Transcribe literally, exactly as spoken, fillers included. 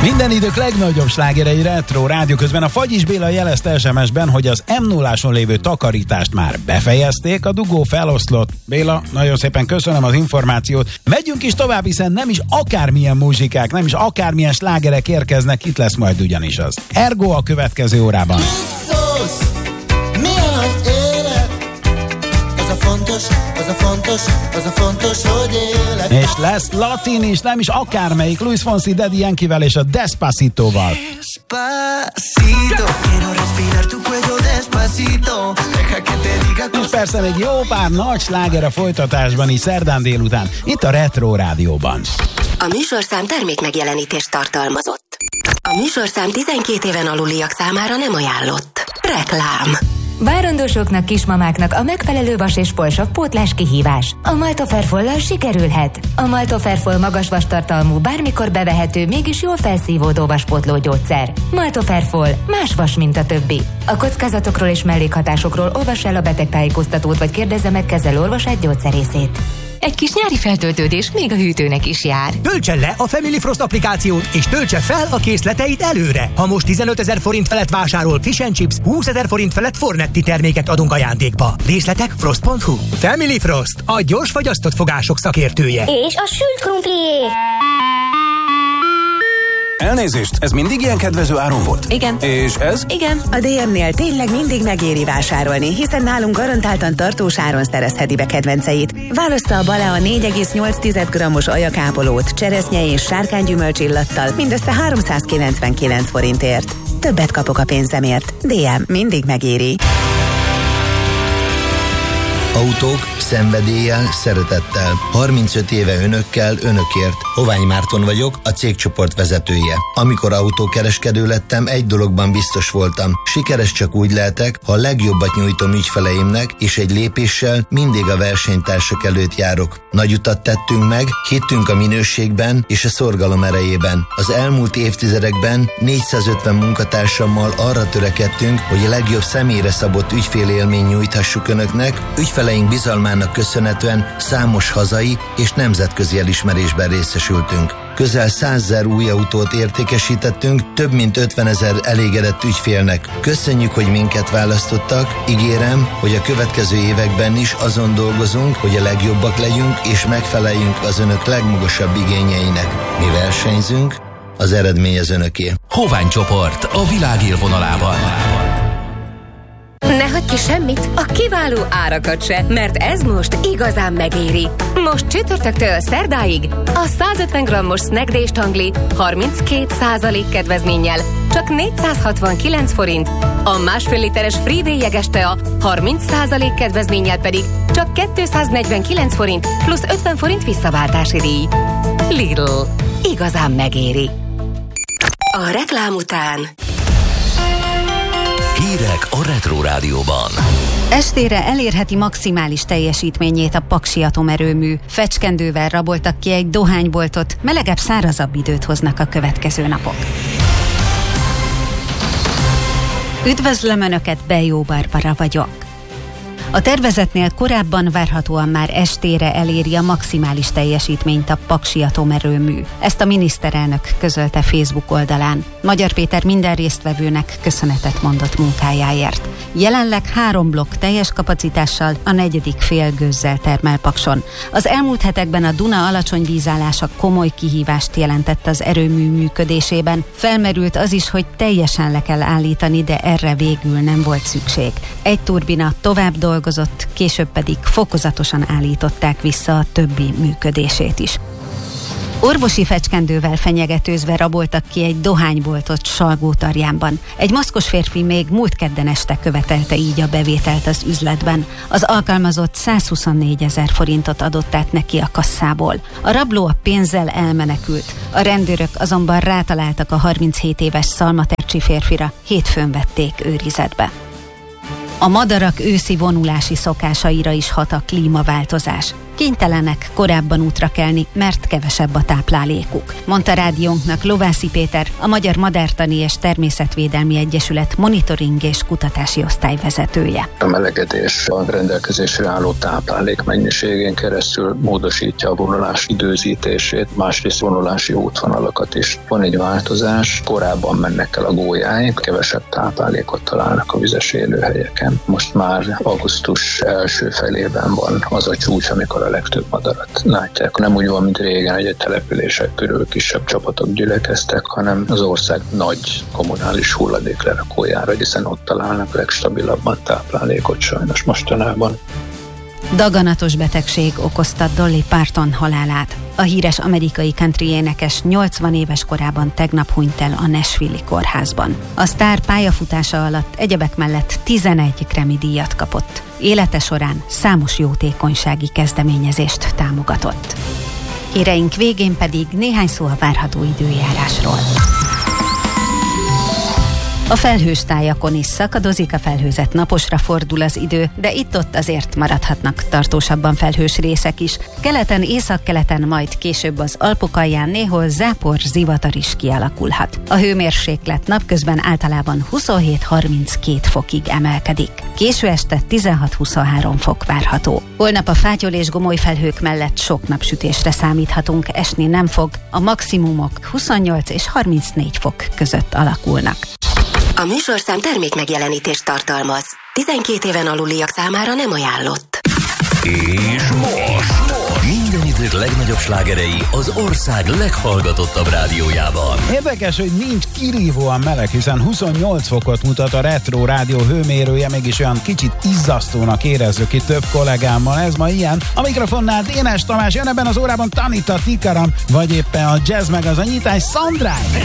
Minden idők legnagyobb slágerei retro rádió közben. A Fagyis Béla jelezte es em es-ben, hogy az em nulláson lévő takarítást már befejezték, a dugó feloszlott. Béla, nagyon szépen köszönöm az információt. Megyünk is tovább, hiszen nem is akármilyen muzsikák, nem is akármilyen slágerek érkeznek, itt lesz majd ugyanis az Ergo a következő órában. Milyen az élet? Az a fontos, az a fontos, az a fontos, hogy élet. És lesz latin is, nem is akármelyik, Luis Fonsi, Daddy Yankee-vel és a Despacito-val. Despacito, quiero respirar tu cuello despacito. Deja que te diga. És persze még jó pár nagy sláger a folytatásban is szerdán délután, itt a Retro Rádióban. A műsorszám termék megjelenítést tartalmazott. A műsorszám tizenkét éven aluliak számára nem ajánlott. Reklám. Várandósoknak, kismamáknak a megfelelő vas és polsav pótlás kihívás. A Maltoferfollal sikerülhet. A Maltoferfol magas vastartalmú, bármikor bevehető, mégis jól felszívódó vaspótló gyógyszer. Maltoferfol, más vas, mint a többi. A kockázatokról és mellékhatásokról olvass el a betegtájékoztatót, vagy kérdezze meg kezelőorvosát, gyógyszerészét. Egy kis nyári feltöltődés még a hűtőnek is jár. Töltse le a Family Frost applikációt, és töltse fel a készleteit előre. Ha most tizenötezer forint felett vásárol Fish and Chips, húszezer forint felett Fornetti terméket adunk ajándékba. Részletek frost pont hu. Family Frost, a gyors fagyasztott fogások szakértője. És a sült krumplié. Elnézést, ez mindig ilyen kedvező áron volt? Igen. És ez? Igen. A dé em-nél tényleg mindig megéri vásárolni, hiszen nálunk garantáltan tartós áron szerezheti be kedvenceit. Válassza a Balea a négy egész nyolc grammos ajakápolót cseresznye és sárkánygyümölcs illattal mindössze háromszázkilencvenkilenc forintért. Többet kapok a pénzemért. dé em mindig megéri. Autók szenvedéllyel, szeretettel. harmincöt éve önökkel, önökért. Hovány Márton vagyok, a cégcsoport vezetője. Amikor autókereskedő lettem, egy dologban biztos voltam. Sikeres csak úgy lehetek, ha a legjobbat nyújtom ügyfeleimnek, és egy lépéssel mindig a versenytársak előtt járok. Nagy utat tettünk meg, hittünk a minőségben és a szorgalom erejében. Az elmúlt évtizedekben négyszázötven munkatársammal arra törekedtünk, hogy a legjobb személyre szabott ügyfélélmény nyújthassuk önöknek. Ügyfeleink bizalmának köszönhetően számos hazai és nemzetközi elismerésben részesültünk. Közel százezer új autót értékesítettünk, több mint ötvenezer elégedett ügyfélnek. Köszönjük, hogy minket választottak, ígérem, hogy a következő években is azon dolgozunk, hogy a legjobbak legyünk és megfeleljünk az önök legmagasabb igényeinek. Mi versenyzünk, az eredmény az önöké. Hovány csoport a világ élvonalában. Ne hagyj ki semmit, a kiváló árakat se, mert ez most igazán megéri. Most csütörtöktől szerdáig a százötven grammos Snack Day stangli harminckét százalék kedvezménnyel csak négyszázhatvankilenc forint, a másfél literes Freeway jeges tea harminc százalék kedvezménnyel pedig csak kétszáznegyvenkilenc forint plusz ötven forint visszaváltási díj. Lidl. Igazán megéri. A reklám után hírek a Retro Rádióban. Estére elérheti maximális teljesítményét a Paksi atomerőmű. Fecskendővel raboltak ki egy dohányboltot, melegebb, szárazabb időt hoznak a következő napok. Üdvözlöm Önöket, Bejó Barbara vagyok. A tervezetnél korábban várhatóan már estére eléri a maximális teljesítményt a Paksi atomerőmű. Ezt a miniszterelnök közölte Facebook oldalán. Magyar Péter minden résztvevőnek köszönetet mondott munkájáért. Jelenleg három blokk teljes kapacitással, a negyedik fél gőzzel termel Pakson. Az elmúlt hetekben a Duna alacsony vízállása komoly kihívást jelentett az erőmű működésében. Felmerült az is, hogy teljesen le kell állítani, de erre végül nem volt szükség. Egy turbina tovább dolgozott, később pedig fokozatosan állították vissza a többi működését is. Orvosi fecskendővel fenyegetőzve raboltak ki egy dohányboltot Salgótarjánban. Egy maszkos férfi még múlt kedden este követelte így a bevételt az üzletben. Az alkalmazott százhuszonnégy ezer forintot adott át neki a kasszából. A rabló a pénzzel elmenekült. A rendőrök azonban rátaláltak a harminchét éves szalmatercsi férfira, hétfőn vették őrizetbe. A madarak őszi vonulási szokásaira is hat a klímaváltozás. kénytelenek korábban útra kelni, mert kevesebb a táplálékuk, mondta rádiónknak Lovászi Péter, a Magyar Madártani és Természetvédelmi Egyesület monitoring és kutatási osztályvezetője. A melegedés a rendelkezésre álló táplálék mennyiségén keresztül módosítja a vonulás időzítését, másrészt vonulási útvonalakat is. Van egy változás, korábban mennek el a gólyáik, kevesebb táplálékot találnak a vizes élőhelyeken. Most már augusztus első felében van az a csúcs, amikor a legtöbb madarat látják. Nem úgy van, mint régen, hogy egy települések körül kisebb csapatok gyülekeztek, hanem az ország nagy kommunális hulladéklerakójára, hiszen ott találnak legstabilabban táplálékot sajnos mostanában. Daganatos betegség okozta Dolly Parton halálát. A híres amerikai country énekes nyolcvan éves korában tegnap hunyt el a Nashville-i kórházban. A sztár pályafutása alatt egyebek mellett tizenegy Grammy-díjat kapott. Élete során számos jótékonysági kezdeményezést támogatott. Híreink végén pedig néhány szó a várható időjárásról. A felhős tájakon is szakadozik, a felhőzet naposra fordul az idő, de itt-ott azért maradhatnak tartósabban felhős részek is. Keleten, északkeleten, majd később az Alpok alján néhol zápor, zivatar is kialakulhat. A hőmérséklet napközben általában huszonhét-harminckét fokig emelkedik. Késő este tizenhat-huszonhárom fok várható. Holnap a fátyol és gomoly felhők mellett sok napsütésre számíthatunk, esni nem fog, a maximumok huszonnyolc és harmincnégy fok között alakulnak. A műsorszám termék megjelenítést tartalmaz. tizenkét éven aluliak számára nem ajánlott. És most minden idők legnagyobb slágerei az ország leghallgatottabb rádiójában. Érdekes, hogy nincs kirívóan meleg, hiszen huszonnyolc fokot mutat a Retro Rádió hőmérője, mégis olyan kicsit izzasztónak érezzük itt több kollégámmal. Ez ma ilyen. A mikrofonnál Dénes Tamás, jön ebben az órában Tanita Tikaram, vagy éppen a Jazz meg az a nyitás Szandrány.